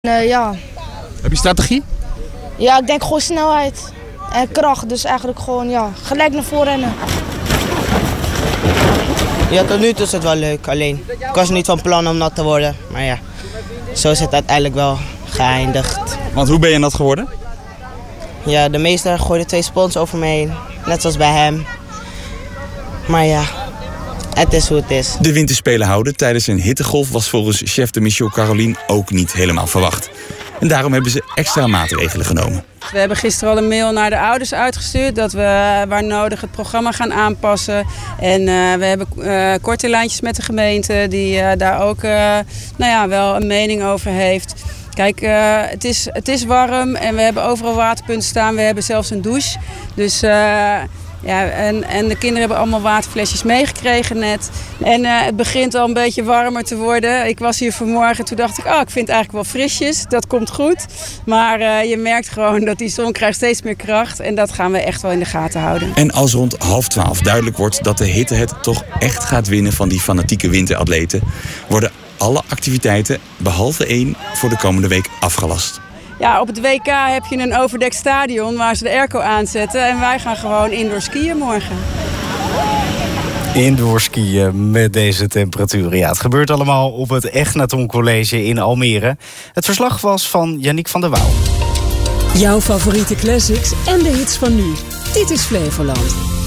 Ja. Heb je strategie? Ja, ik denk gewoon snelheid en kracht. Dus eigenlijk gewoon gelijk naar voren rennen. Ja, tot nu toe is het wel leuk. Alleen, ik was niet van plan om nat te worden. Maar ja, zo is het uiteindelijk wel geëindigd. Want hoe ben je nat geworden? Ja, de meester gooide 2 spons over me heen. Net zoals bij hem. Maar ja, het is hoe het is. De winterspelen houden tijdens een hittegolf was volgens chef de mission Carolien ook niet helemaal verwacht. En daarom hebben ze extra maatregelen genomen. We hebben gisteren al een mail naar de ouders uitgestuurd dat we waar nodig het programma gaan aanpassen. En we hebben korte lijntjes met de gemeente die daar ook wel een mening over heeft. Kijk, het is warm en we hebben overal waterpunten staan. We hebben zelfs een douche. Dus en de kinderen hebben allemaal waterflesjes meegekregen net. En het begint al een beetje warmer te worden. Ik was hier vanmorgen, toen dacht ik, ik vind het eigenlijk wel frisjes. Dat komt goed. Maar je merkt gewoon dat die zon krijgt steeds meer kracht. En dat gaan we echt wel in de gaten houden. En als rond 11:30 duidelijk wordt dat de hitte het toch echt gaat winnen van die fanatieke winteratleten, worden alle activiteiten, behalve 1, voor de komende week afgelast. Ja, op het WK heb je een overdekt stadion waar ze de airco aanzetten. En wij gaan gewoon indoor skiën morgen. Indoor skiën met deze temperaturen. Ja, het gebeurt allemaal op het Echnaton College in Almere. Het verslag was van Yannick van der Wouw. Jouw favoriete classics en de hits van nu. Dit is Flevoland.